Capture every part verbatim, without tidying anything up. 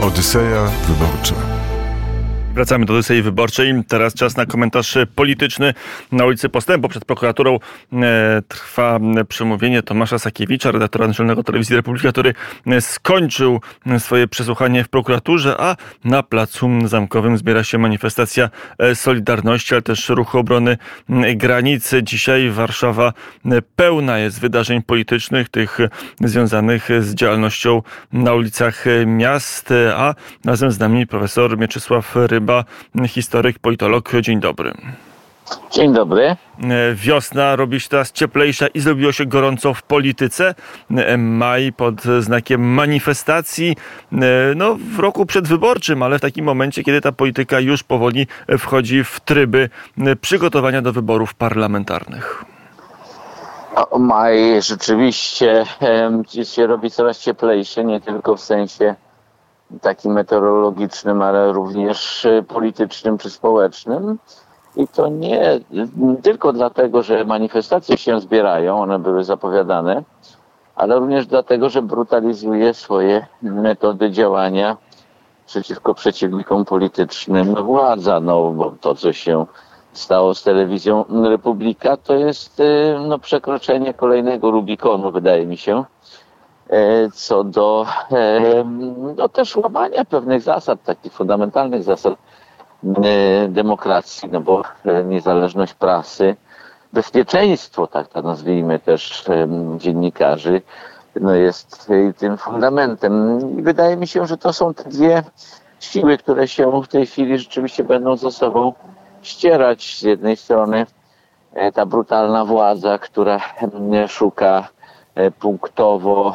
Odyseja Wyborcza. Wracamy do Odysei Wyborczej. Teraz czas na komentarz polityczny. Na ulicy Postępu przed prokuraturą e, trwa przemówienie Tomasza Sakiewicza, redaktora naczelnego Telewizji Republika, który skończył swoje przesłuchanie w prokuraturze, a na Placu Zamkowym zbiera się manifestacja Solidarności, ale też Ruchu Obrony Granicy. Dzisiaj Warszawa pełna jest wydarzeń politycznych, tych związanych z działalnością na ulicach miast, a razem z nami profesor Mieczysław Ryba, historyk, politolog. Dzień dobry. Dzień dobry. Wiosna robi się teraz cieplejsza i zrobiło się gorąco w polityce. Maj pod znakiem manifestacji. No, w roku przedwyborczym, ale w takim momencie, kiedy ta polityka już powoli wchodzi w tryby przygotowania do wyborów parlamentarnych. O, maj rzeczywiście e, się robi coraz cieplejszy, nie tylko w sensie takim meteorologicznym, ale również politycznym czy społecznym. I to nie tylko dlatego, że manifestacje się zbierają, one były zapowiadane, ale również dlatego, że brutalizuje swoje metody działania przeciwko przeciwnikom politycznym władza. No bo to, co się stało z telewizją Republika, to jest no, przekroczenie kolejnego Rubikonu, wydaje mi się, co do no, też łamania pewnych zasad, takich fundamentalnych zasad demokracji, no bo niezależność prasy, bezpieczeństwo, tak to nazwijmy też dziennikarzy, no jest tym fundamentem. I wydaje mi się, że to są te dwie siły, które się w tej chwili rzeczywiście będą ze sobą ścierać. Z jednej strony ta brutalna władza, która szuka punktowo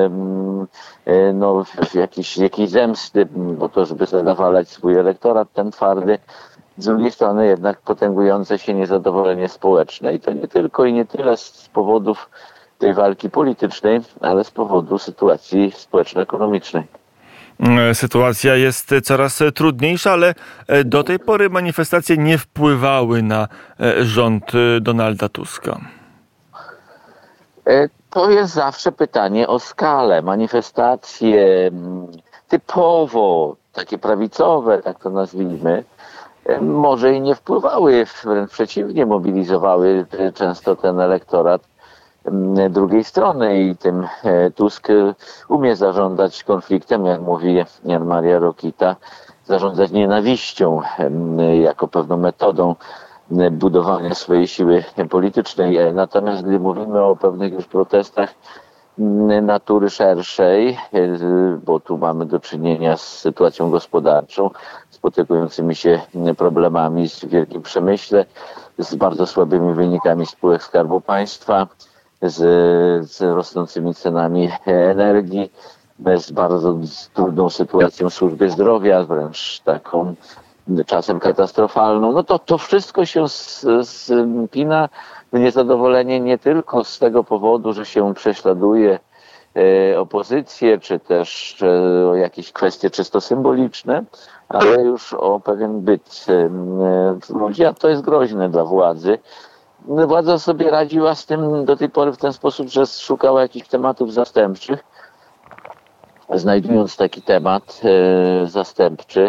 no, jakiejś, jakiejś zemsty, bo to, żeby zadawalać swój elektorat ten twardy. Z drugiej strony jednak potęgujące się niezadowolenie społeczne i to nie tylko i nie tyle z powodów tej walki politycznej, ale z powodu sytuacji społeczno-ekonomicznej. Sytuacja jest coraz trudniejsza, ale do tej pory manifestacje nie wpływały na rząd Donalda Tuska. To jest zawsze pytanie o skalę. Manifestacje typowo takie prawicowe, tak to nazwijmy, może i nie wpływały, wręcz przeciwnie, mobilizowały często ten elektorat drugiej strony i tym Tusk umie zarządzać konfliktem, jak mówi Jan Maria Rokita, zarządzać nienawiścią jako pewną metodą budowania swojej siły politycznej. Natomiast gdy mówimy o pewnych już protestach natury szerszej, bo tu mamy do czynienia z sytuacją gospodarczą, spotykającymi się problemami w wielkim przemyśle, z bardzo słabymi wynikami spółek Skarbu Państwa, z, z rosnącymi cenami energii, z bardzo trudną sytuacją służby zdrowia, wręcz taką czasem katastrofalną, no to to wszystko się spina w niezadowolenie nie tylko z tego powodu, że się prześladuje e, opozycję, czy też e, o jakieś kwestie czysto symboliczne, ale już o pewien byt e, ludzi, a to jest groźne dla władzy. Władza sobie radziła z tym do tej pory w ten sposób, że szukała jakichś tematów zastępczych, znajdując taki temat e, zastępczy,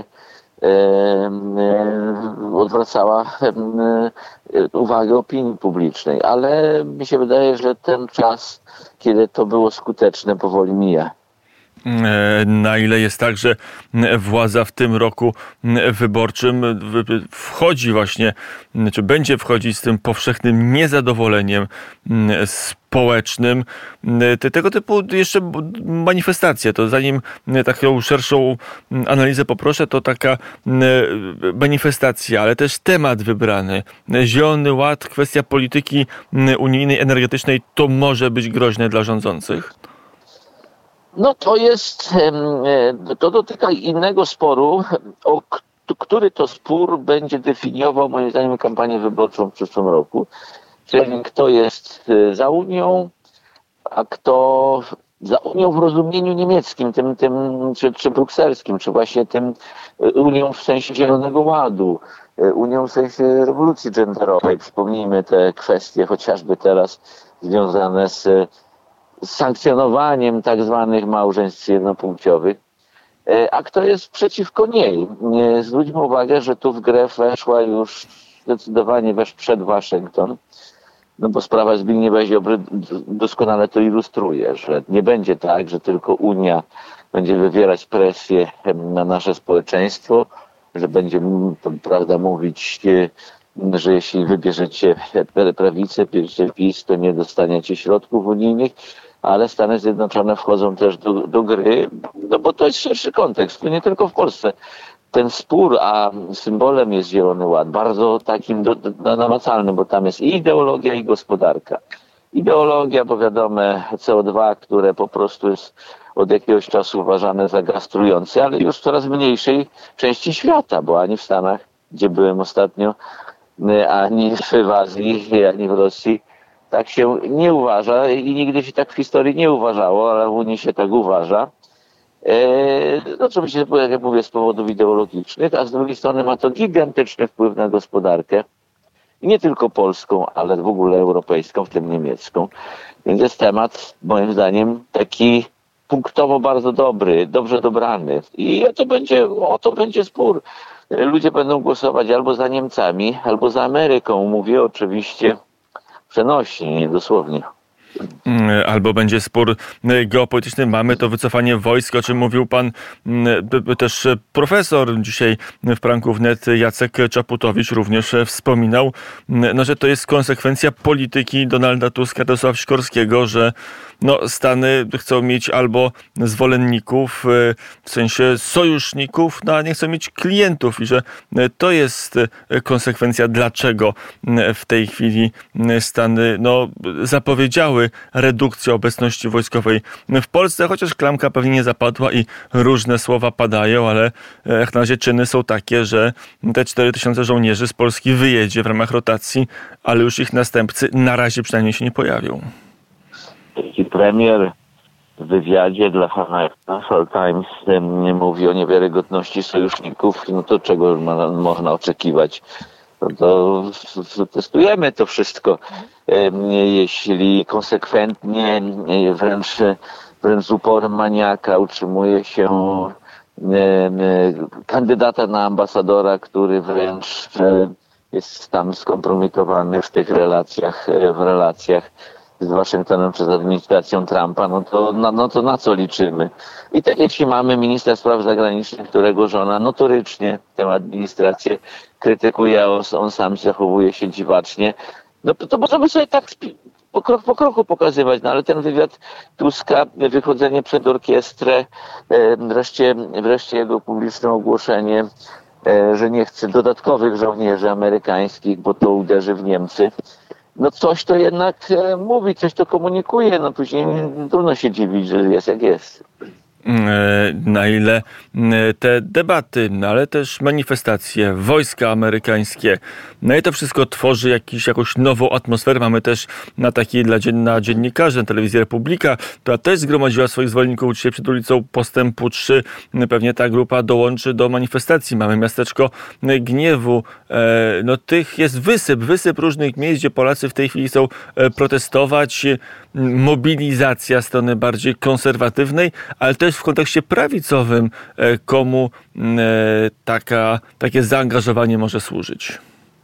odwracała uwagę opinii publicznej, ale mi się wydaje, że ten czas, kiedy to było skuteczne, powoli mija. Na ile jest tak, że władza w tym roku wyborczym wchodzi właśnie, czy będzie wchodzić z tym powszechnym niezadowoleniem społecznym. Tego typu jeszcze manifestacje, to zanim taką szerszą analizę poproszę, to taka manifestacja, ale też temat wybrany. Zielony Ład, kwestia polityki unijnej, energetycznej, to może być groźne dla rządzących? No to jest, to dotyka innego sporu, o który to spór będzie definiował moim zdaniem kampanię wyborczą w przyszłym roku. Czyli kto jest za Unią, a kto za Unią w rozumieniu niemieckim, tym, tym czy, czy brukselskim, czy właśnie tym Unią w sensie Zielonego Ładu, Unią w sensie rewolucji genderowej. Przypomnijmy te kwestie chociażby teraz związane z sankcjonowaniem tak zwanych małżeństw jednopłciowych. a kto jest przeciwko niej. Zwróćmy uwagę, że tu w grę weszła już zdecydowanie wesz przed Waszyngton, no bo sprawa Zbigniewa Ziobry doskonale to ilustruje, że nie będzie tak, że tylko Unia będzie wywierać presję na nasze społeczeństwo, że będzie, prawda, mówić, że jeśli wybierzecie prawicę, bierzecie PiS, to nie dostaniecie środków unijnych, ale Stany Zjednoczone wchodzą też do, do gry, no bo to jest szerszy kontekst, to nie tylko w Polsce. Ten spór, a symbolem jest Zielony Ład, bardzo takim do, do, namacalnym, bo tam jest i ideologia, i gospodarka. Ideologia, bo wiadome C O dwa, które po prostu jest od jakiegoś czasu uważane za gastrujące, ale już w coraz mniejszej części świata, bo ani w Stanach, gdzie byłem ostatnio, ani w Azji, ani w Rosji, tak się nie uważa i nigdy się tak w historii nie uważało, ale w Unii się tak uważa. No oczywiście, jak ja mówię, z powodów ideologicznych, a z drugiej strony ma to gigantyczny wpływ na gospodarkę. I nie tylko polską, ale w ogóle europejską, w tym niemiecką. Więc jest temat, moim zdaniem, taki punktowo bardzo dobry, dobrze dobrany. I to będzie, o to będzie spór. Ludzie będą głosować albo za Niemcami, albo za Ameryką. Mówię oczywiście przenośnie, nie dosłownie. Albo będzie spór geopolityczny. Mamy to wycofanie wojsk, o czym mówił pan też profesor dzisiaj w Pranku Wnet, Jacek Czaputowicz również wspominał, no, że to jest konsekwencja polityki Donalda Tuska, Radosława Sikorskiego, że no, Stany chcą mieć albo zwolenników, w sensie sojuszników, no, a nie chcą mieć klientów i że to jest konsekwencja, dlaczego w tej chwili Stany no, zapowiedziały redukcję obecności wojskowej w Polsce, chociaż klamka pewnie nie zapadła i różne słowa padają, ale jak na razie czyny są takie, że te cztery tysiące żołnierzy z Polski wyjedzie w ramach rotacji, ale już ich następcy na razie przynajmniej się nie pojawią. I premier w wywiadzie dla Financial Times mówi o niewiarygodności sojuszników, no to czego ma, można oczekiwać? No to testujemy to wszystko. Jeśli konsekwentnie, wręcz, wręcz z uporem maniaka utrzymuje się kandydata na ambasadora, który wręcz jest tam skompromitowany w tych relacjach, w relacjach z Waszyngtonem przez administracją Trumpa, no to, no, no to na co liczymy? I tak jeśli mamy ministra spraw zagranicznych, którego żona notorycznie tę administrację krytykuje, on, on sam zachowuje się dziwacznie, no to, to możemy sobie tak po krok po kroku pokazywać, no ale ten wywiad Tuska, wychodzenie przed orkiestrę, wreszcie, wreszcie jego publiczne ogłoszenie, że nie chce dodatkowych żołnierzy amerykańskich, bo to uderzy w Niemcy. No coś to jednak mówi, coś to komunikuje, no później trudno się dziwić, że jest jak jest. Na ile te debaty, ale też manifestacje, wojska amerykańskie, no i to wszystko tworzy jakiś, jakąś nową atmosferę. Mamy też na takiej dla na dziennikarzy, na telewizji Republika, która też zgromadziła swoich zwolenników dzisiaj przed ulicą Postępu trzy. Pewnie ta grupa dołączy do manifestacji. Mamy miasteczko Gniewu. No tych jest wysyp, wysyp różnych miejsc, gdzie Polacy w tej chwili chcą protestować. Mobilizacja strony bardziej konserwatywnej, ale też w kontekście prawicowym, komu taka, takie zaangażowanie może służyć?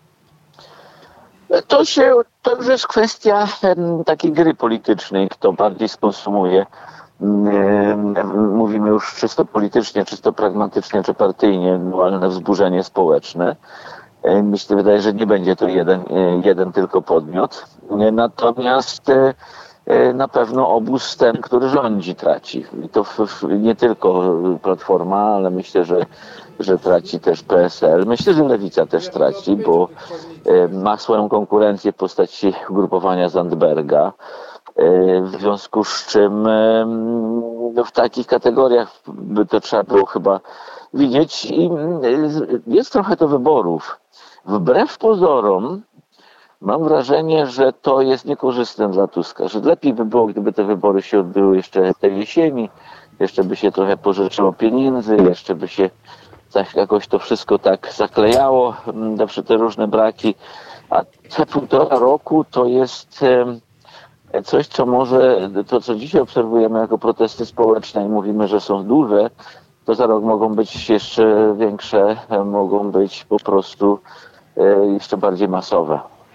To się, to już jest kwestia takiej gry politycznej, kto bardziej skonsumuje. Mówimy już czysto politycznie, czysto pragmatycznie czy partyjnie, dualne wzburzenie społeczne. Mi się wydaje, że nie będzie to jeden, jeden tylko podmiot. Natomiast na pewno obóz ten, który rządzi, traci. I to w, w, nie tylko Platforma, ale myślę, że, że traci też P S L. Myślę, że Lewica też traci, bo e, ma swoją konkurencję w postaci ugrupowania Zandberga. E, w związku z czym e, no w takich kategoriach by to trzeba było chyba widzieć. I e, jest trochę do wyborów. Wbrew pozorom mam wrażenie, że to jest niekorzystne dla Tuska, że lepiej by było, gdyby te wybory się odbyły jeszcze tej jesieni, jeszcze by się trochę pożyczyło pieniędzy, jeszcze by się tak jakoś to wszystko tak zaklejało, zawsze te różne braki, a te półtora roku to jest coś, co może, to co dzisiaj obserwujemy jako protesty społeczne i mówimy, że są duże, to za rok mogą być jeszcze większe, mogą być po prostu jeszcze bardziej masowe.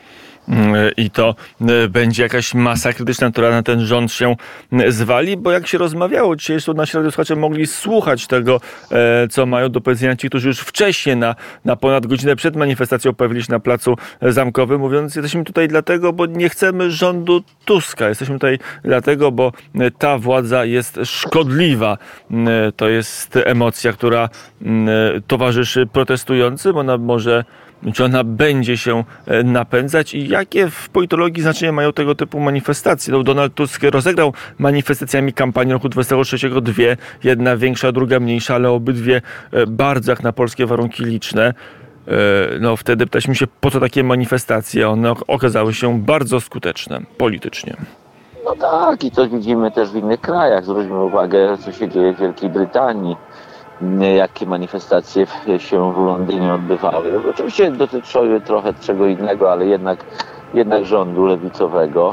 I to będzie jakaś masa krytyczna, która na ten rząd się zwali, bo jak się rozmawiało dzisiaj, tu nasi radiosłuchacze mogli słuchać tego, co mają do powiedzenia ci, którzy już wcześniej na, na ponad godzinę przed manifestacją pojawili się na placu Zamkowym, mówiąc, jesteśmy tutaj dlatego, bo nie chcemy rządu Tuska. Jesteśmy tutaj dlatego, bo ta władza jest szkodliwa. To jest emocja, która towarzyszy protestującym. Ona może czy ona będzie się napędzać i jakie w politologii znaczenie mają tego typu manifestacje? No, Donald Tusk rozegrał manifestacjami kampanii roku dwudziestego trzeciego dwie, jedna większa, druga mniejsza, ale obydwie bardzo jak na polskie warunki liczne. No wtedy pytaliśmy się, po co takie manifestacje? One okazały się bardzo skuteczne politycznie. No tak, i to widzimy też w innych krajach. Zwróćmy uwagę, co się dzieje w Wielkiej Brytanii. Jakie manifestacje się w Londynie odbywały. Oczywiście dotyczyły trochę czego innego, ale jednak, jednak rządu lewicowego.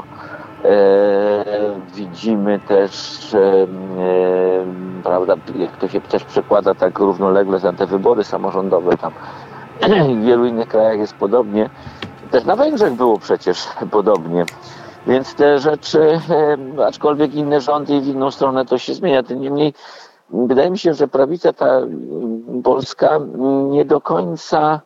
E, widzimy też, e, prawda, jak to się też przekłada tak równolegle za te wybory samorządowe tam. W wielu innych krajach jest podobnie. Też na Węgrzech było przecież podobnie. Więc te rzeczy, e, aczkolwiek inne rządy i w inną stronę to się zmienia. Tym niemniej wydaje mi się, że prawica ta polska nie do końca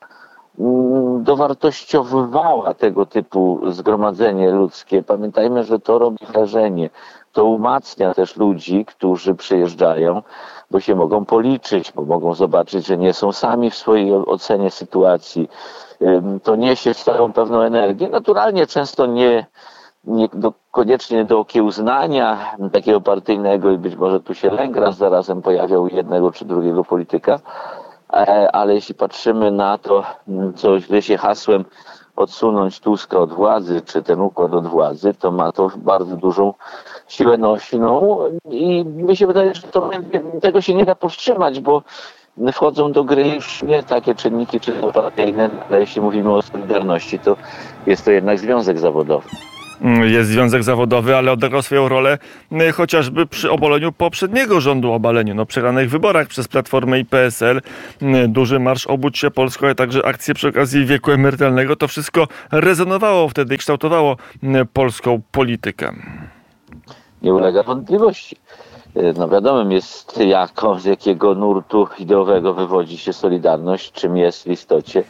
dowartościowywała tego typu zgromadzenie ludzkie. Pamiętajmy, że to robi wrażenie. To umacnia też ludzi, którzy przyjeżdżają, bo się mogą policzyć, bo mogą zobaczyć, że nie są sami w swojej ocenie sytuacji. To niesie swoją pewną energię. Naturalnie często nie nie do, koniecznie do okiełznania takiego partyjnego i być może tu się lęk raz zarazem pojawiał jednego czy drugiego polityka, ale jeśli patrzymy na to, co źle się hasłem odsunąć Tuska od władzy, czy ten układ od władzy, to ma to bardzo dużą siłę nośną i mi się wydaje, że to, tego się nie da powstrzymać, bo wchodzą do gry już nie takie czynniki czysto partyjne, ale jeśli mówimy o Solidarności, to jest to jednak związek zawodowy. Jest związek zawodowy, ale odegrał swoją rolę chociażby przy obaleniu poprzedniego rządu, obaleniu no, przegranych wyborach przez Platformę i P S L. Duży marsz Obudź się Polsko, ale także akcje przy okazji wieku emerytalnego. To wszystko rezonowało wtedy i kształtowało polską politykę. Nie ulega wątpliwości. No wiadomym jest, jako, z jakiego nurtu ideowego wywodzi się Solidarność, czym jest w istocie.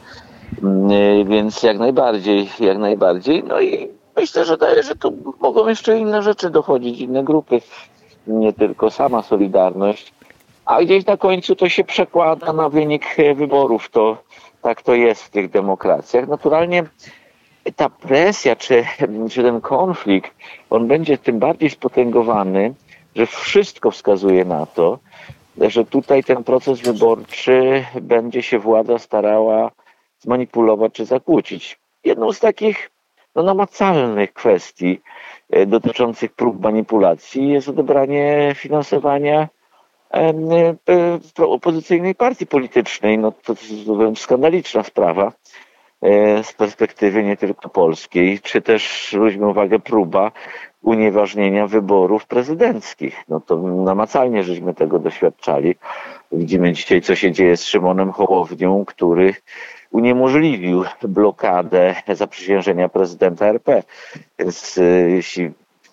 Więc jak najbardziej, jak najbardziej. No i myślę, że daje, że tu mogą jeszcze inne rzeczy dochodzić, inne grupy, nie tylko sama Solidarność, a gdzieś na końcu to się przekłada na wynik wyborów. To tak to jest w tych demokracjach. Naturalnie ta presja, czy, czy ten konflikt, on będzie tym bardziej spotęgowany, że wszystko wskazuje na to, że tutaj ten proces wyborczy będzie się władza starała zmanipulować czy zakłócić. Jedną z takich no, namacalnych kwestii e, dotyczących prób manipulacji jest odebranie finansowania e, e, opozycyjnej partii politycznej. No, to jest skandaliczna sprawa e, z perspektywy nie tylko polskiej, czy też, zwróćmy uwagę, próba unieważnienia wyborów prezydenckich. No to namacalnie żeśmy tego doświadczali. Widzimy dzisiaj, co się dzieje z Szymonem Hołownią, który uniemożliwił blokadę zaprzysiężenia prezydenta R P. Więc jeśli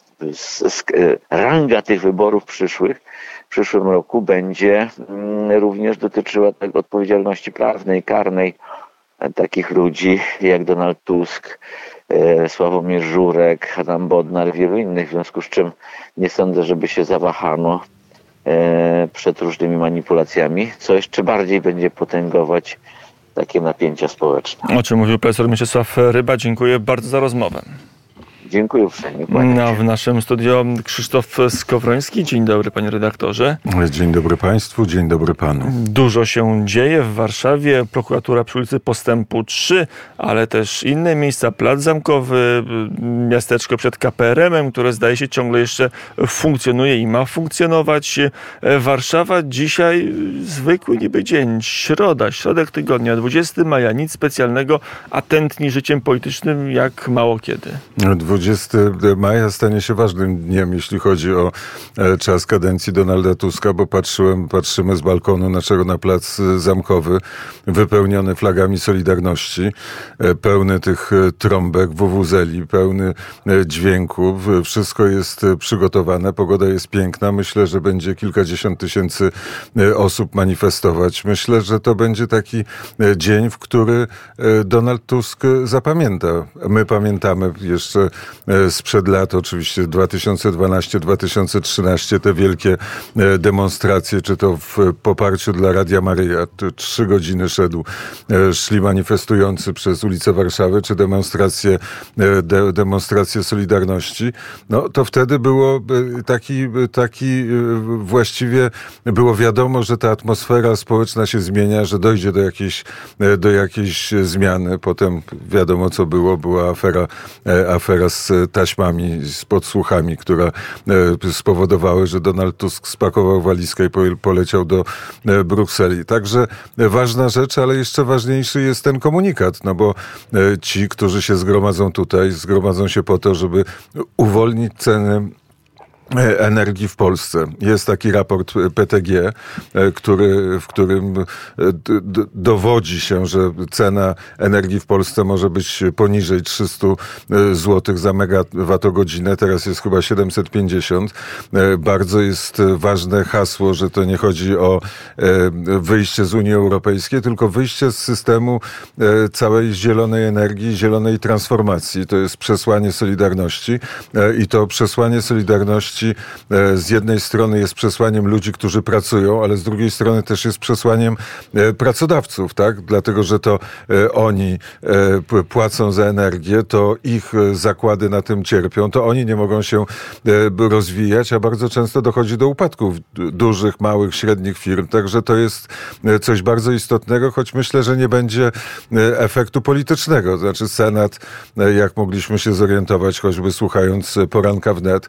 ranga tych wyborów przyszłych w przyszłym roku będzie również dotyczyła tego odpowiedzialności prawnej, karnej takich ludzi jak Donald Tusk, Sławomir Żurek, Adam Bodnar, wielu innych, w związku z czym nie sądzę, żeby się zawahano przed różnymi manipulacjami, co jeszcze bardziej będzie potęgować takie napięcia społeczne. O czym mówił profesor Mieczysław Ryba. Dziękuję bardzo za rozmowę. Dziękuję uprzejmie. No, w naszym studio Krzysztof Skowroński. Dzień dobry, panie redaktorze. Dzień dobry państwu, dzień dobry panu. Dużo się dzieje w Warszawie. Prokuratura przy ulicy Postępu trzy, ale też inne miejsca. Plac Zamkowy, miasteczko przed K P R M-em, które zdaje się ciągle jeszcze funkcjonuje i ma funkcjonować. Warszawa dzisiaj zwykły niby dzień. Środa, środek tygodnia, dwudziestego maja. Nic specjalnego, a tętni życiem politycznym jak mało kiedy. dwudziestego maja stanie się ważnym dniem, jeśli chodzi o czas kadencji Donalda Tuska, bo patrzyłem, patrzymy z balkonu naszego na plac Zamkowy, wypełniony flagami Solidarności, pełny tych trąbek, wuwuzeli, pełny dźwięków. Wszystko jest przygotowane, pogoda jest piękna. Myślę, że będzie kilkadziesiąt tysięcy osób manifestować. Myślę, że to będzie taki dzień, w który Donald Tusk zapamięta. My pamiętamy jeszcze sprzed lat, oczywiście dwa tysiące dwanaście dwa tysiące trzynaście, te wielkie demonstracje, czy to w poparciu dla Radia Maryja. Trzy godziny szedł, szli manifestujący przez ulicę Warszawy, czy demonstracje, de, demonstracje Solidarności. No to wtedy było taki, taki właściwie było wiadomo, że ta atmosfera społeczna się zmienia, że dojdzie do jakiejś, do jakiejś zmiany. Potem wiadomo, co było. Była afera, afera z taśmami, z podsłuchami, która spowodowały, że Donald Tusk spakował walizkę i poleciał do Brukseli. Także ważna rzecz, ale jeszcze ważniejszy jest ten komunikat, no bo ci, którzy się zgromadzą tutaj, zgromadzą się po to, żeby uwolnić ceny energii w Polsce. Jest taki raport P T G, który, w którym d- dowodzi się, że cena energii w Polsce może być poniżej trzysta złotych za megawattogodzinę. Teraz jest chyba siedemset pięćdziesiąt. Bardzo jest ważne hasło, że to nie chodzi o wyjście z Unii Europejskiej, tylko wyjście z systemu całej zielonej energii, zielonej transformacji. To jest przesłanie Solidarności i to przesłanie Solidarności z jednej strony jest przesłaniem ludzi, którzy pracują, ale z drugiej strony też jest przesłaniem pracodawców, tak? Dlatego, że to oni płacą za energię, to ich zakłady na tym cierpią, to oni nie mogą się rozwijać, a bardzo często dochodzi do upadków dużych, małych, średnich firm. Także to jest coś bardzo istotnego, choć myślę, że nie będzie efektu politycznego. Znaczy Senat, jak mogliśmy się zorientować, choćby słuchając poranka wnet,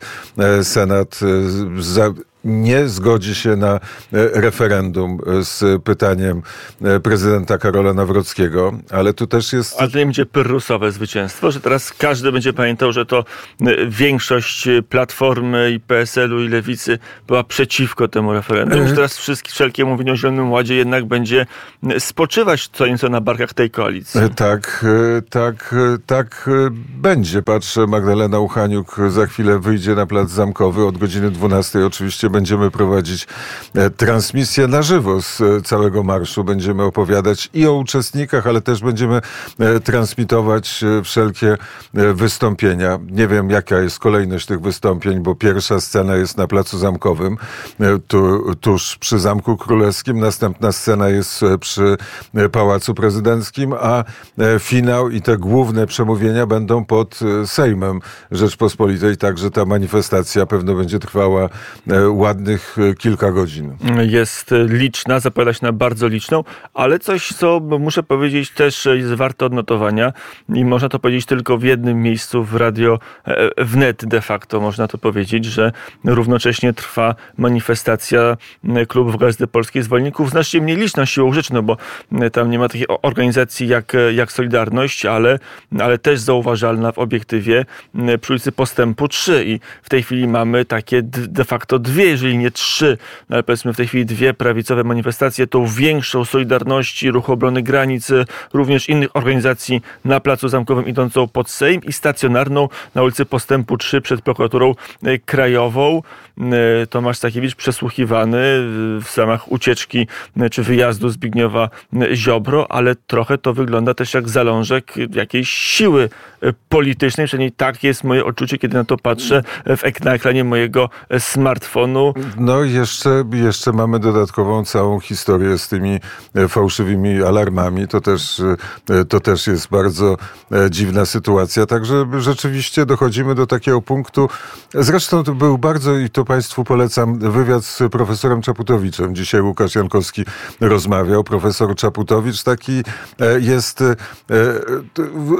Senat za, nie zgodzi się na referendum z pytaniem prezydenta Karola Nawrockiego, ale tu też jest... Ale to nie będzie pyrrusowe zwycięstwo, że teraz każdy będzie pamiętał, że to większość Platformy i P S L-u i Lewicy była przeciwko temu referendum. Że teraz wszystkie, wszelkie mówienie o Zielonym Ładzie jednak będzie spoczywać co nieco na barkach tej koalicji. Tak, tak, tak będzie. Patrzę, Magdalena Uchaniuk za chwilę wyjdzie na plac Zamkowy od godziny dwunastej. Oczywiście będziemy prowadzić transmisję na żywo z całego marszu. Będziemy opowiadać i o uczestnikach, ale też będziemy transmitować wszelkie wystąpienia. Nie wiem, jaka jest kolejność tych wystąpień, bo pierwsza scena jest na Placu Zamkowym, tu, tuż przy Zamku Królewskim. Następna scena jest przy Pałacu Prezydenckim, a finał i te główne przemówienia będą pod Sejmem Rzeczpospolitej. Także ta manifestacja pewno będzie trwała ładnych kilka godzin. Jest liczna, zapowiada się na bardzo liczną, ale coś, co muszę powiedzieć też jest warte odnotowania i można to powiedzieć tylko w jednym miejscu w Radio Wnet de facto można to powiedzieć, że równocześnie trwa manifestacja klubów Gazety Polskiej Zwolenników znacznie mniej liczna siłą rzeczy, no bo tam nie ma takiej organizacji jak, jak Solidarność, ale, ale też zauważalna w obiektywie przy ulicy Postępu trzy i w tej chwili mamy takie de facto dwie, jeżeli nie trzy, ale powiedzmy w tej chwili dwie prawicowe manifestacje, tą większą Solidarności, Ruchu Obrony Granic, również innych organizacji na Placu Zamkowym idącą pod Sejm i stacjonarną na ulicy Postępu trzy przed prokuraturą krajową. Tomasz Sakiewicz przesłuchiwany w ramach ucieczki czy wyjazdu Zbigniewa Ziobro, ale trochę to wygląda też jak zalążek jakiejś siły politycznej, przynajmniej tak jest moje odczucie, kiedy na to patrzę w, na ekranie mojego smartfonu. No jeszcze, jeszcze mamy dodatkową całą historię z tymi fałszywymi alarmami. To też, to też jest bardzo dziwna sytuacja. Także rzeczywiście dochodzimy do takiego punktu. Zresztą to był bardzo, i to Państwu polecam, wywiad z profesorem Czaputowiczem. Dzisiaj Łukasz Jankowski rozmawiał. Profesor Czaputowicz taki jest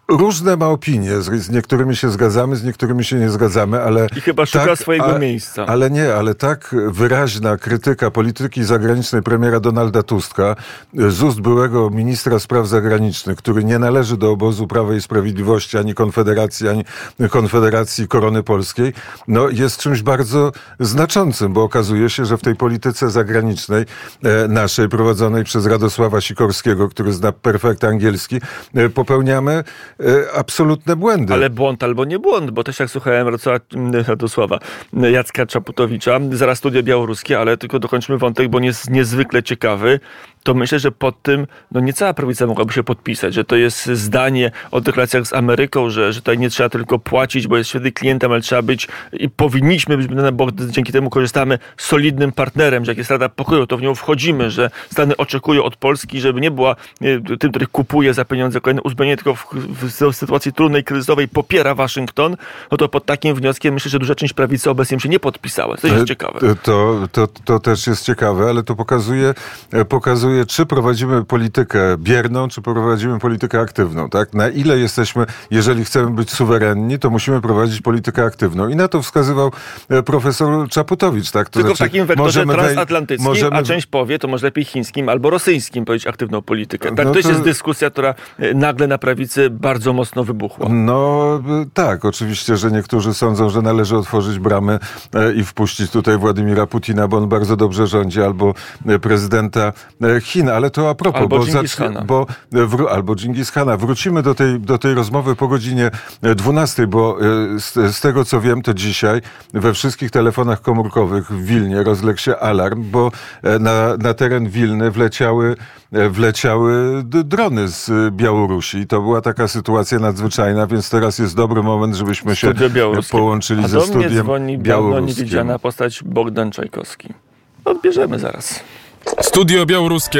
różne ma opinie. Z, z niektórymi się zgadzamy, z niektórymi się nie zgadzamy, ale... I chyba szuka tak, swojego a, miejsca. Ale nie, ale tak wyraźna krytyka polityki zagranicznej premiera Donalda Tuska z ust byłego ministra spraw zagranicznych, który nie należy do obozu Prawa i Sprawiedliwości, ani Konfederacji, ani Konfederacji Korony Polskiej, no jest czymś bardzo znaczącym, bo okazuje się, że w tej polityce zagranicznej e, naszej, prowadzonej przez Radosława Sikorskiego, który zna perfekt angielski, e, popełniamy e, absolutne błędy. Ale błąd albo nie błąd, bo też jak słuchałem Radosława Jacka Czaputowicza, zaraz studia białoruskie, ale tylko dokończmy wątek, bo jest niezwykle ciekawy, to myślę, że pod tym no nie cała prawica mogłaby się podpisać, że to jest zdanie o deklaracjach z Ameryką, że, że tutaj nie trzeba tylko płacić, bo jest świetnym klientem, ale trzeba być i powinniśmy być, bo dzięki temu korzystamy, solidnym partnerem, że jak jest Rada Pokoju, to w nią wchodzimy, że Stany oczekują od Polski, żeby nie była tym, który kupuje za pieniądze kolejne uzbrojenie, tylko w, w, w sytuacji trudnej, kryzysowej popiera Waszyngton, no to pod takim wnioskiem myślę, że duża część prawicy obecnie się nie podpisała. To jest ciekawe. To, to, to też jest ciekawe, ale to pokazuje, pokazuje, czy prowadzimy politykę bierną, czy prowadzimy politykę aktywną, tak? Na ile jesteśmy, jeżeli chcemy być suwerenni, to musimy prowadzić politykę aktywną. I na to wskazywał profesor Czaputowicz, tak? To Tylko znaczy, w takim wektorze transatlantyckim, możemy... a część powie, to może lepiej chińskim albo rosyjskim powiedzieć aktywną politykę. Tak, no to to jest dyskusja, która nagle na prawicy bardzo mocno wybuchła. No tak, oczywiście, że niektórzy sądzą, że należy otworzyć bramy i wpuścić tutaj Władimira Putina, bo on bardzo dobrze rządzi, albo prezydenta Chin, ale to a propos, albo bo, Dżingis-Hana. bo wró- albo Dżingis-Hana. Wrócimy do tej, do tej rozmowy po godzinie dwunastej, bo z, z tego co wiem, to dzisiaj we wszystkich telefonach komórkowych w Wilnie rozległ się alarm, bo na, na teren Wilny wleciały, wleciały drony z Białorusi. To była taka sytuacja nadzwyczajna, więc teraz jest dobry moment, żebyśmy się połączyli a ze studiem białoruskim. A do mnie dzwoni dawno niewidziana postać Bogdan Czajkowski. Odbierzemy zaraz. Studio białoruskie.